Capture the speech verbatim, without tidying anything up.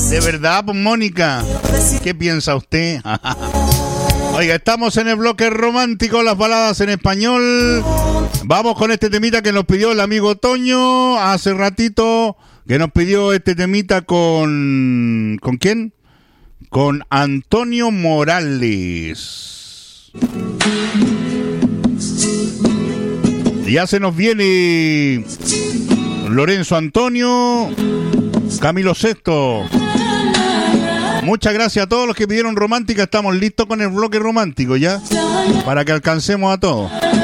De verdad, pues Mónica, ¿qué piensa usted? Oiga, estamos en el bloque romántico, las baladas en español. Vamos con este temita que nos pidió el amigo Toño hace ratito, que nos pidió este temita con... ¿Con quién? Con Antonio Morales. Ya se nos viene Lorenzo Antonio, Camilo Sesto. Muchas gracias a todos los que pidieron romántica. Estamos listos con el bloque romántico ya, para que alcancemos a todos.